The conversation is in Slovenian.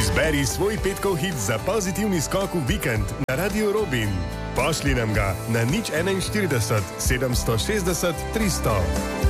Izberi svoj petkov hit za pozitivni skok v vikend na Radio Robin. Pošli nam ga na 041 760 300.